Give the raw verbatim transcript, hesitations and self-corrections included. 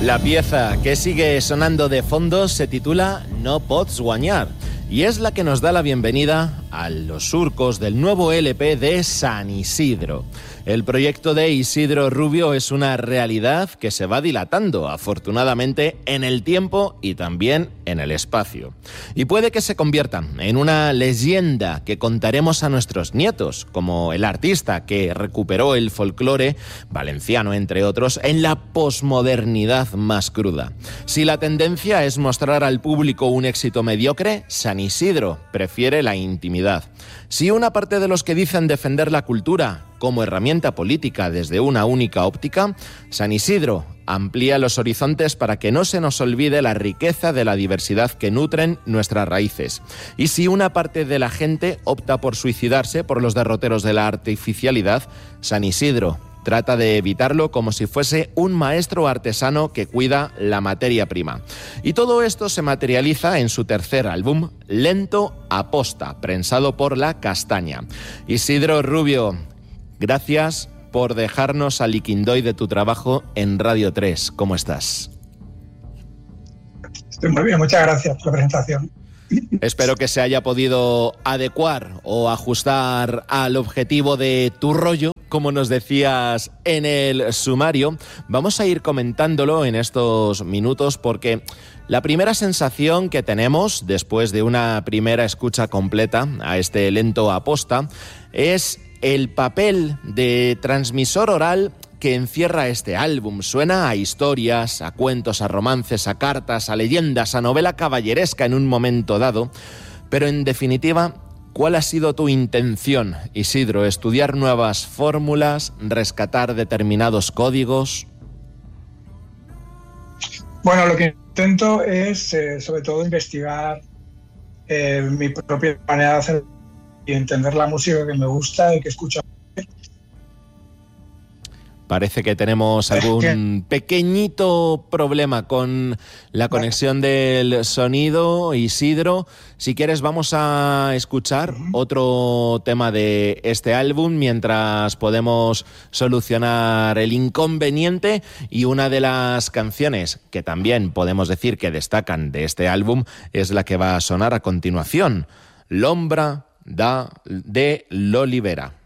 La pieza que sigue sonando de fondo se titula No Pots Guanyar y es la que nos da la bienvenida a los surcos del nuevo L P de San Isidro. El proyecto de Isidro Rubio es una realidad que se va dilatando, afortunadamente, en el tiempo y también en el espacio. Y puede que se convierta en una leyenda que contaremos a nuestros nietos, como el artista que recuperó el folclore valenciano, entre otros, en la posmodernidad más cruda. Si la tendencia es mostrar al público un éxito mediocre, San Isidro prefiere la intimidad. Si una parte de los que dicen defender la cultura como herramienta política desde una única óptica, San Isidro amplía los horizontes para que no se nos olvide la riqueza de la diversidad que nutren nuestras raíces. Y si una parte de la gente opta por suicidarse por los derroteros de la artificialidad, San Isidro trata de evitarlo como si fuese un maestro artesano que cuida la materia prima. Y todo esto se materializa en su tercer álbum, Lento Aposta, prensado por La Castaña. Isidro Rubio, gracias por dejarnos al liquindoy de tu trabajo en Radio tres. ¿Cómo estás? Estoy muy bien, muchas gracias por la presentación. Espero que se haya podido adecuar o ajustar al objetivo de tu rollo, como nos decías en el sumario. Vamos a ir comentándolo en estos minutos porque la primera sensación que tenemos después de una primera escucha completa a este Lento Aposta es el papel de transmisor oral que encierra este álbum. Suena a historias, a cuentos, a romances, a cartas, a leyendas, a novela caballeresca en un momento dado. Pero en definitiva, ¿cuál ha sido tu intención, Isidro? ¿Estudiar nuevas fórmulas? ¿Rescatar determinados códigos? Bueno, lo que intento es, eh, sobre todo, investigar eh, mi propia manera de hacer y entender la música que me gusta y que escucho. Parece que tenemos algún pequeñito problema con la conexión del sonido, Isidro. Si quieres, vamos a escuchar uh-huh. otro tema de este álbum mientras podemos solucionar el inconveniente. Y una de las canciones que también podemos decir que destacan de este álbum es la que va a sonar a continuación, L'Ombra da de l'Olivera.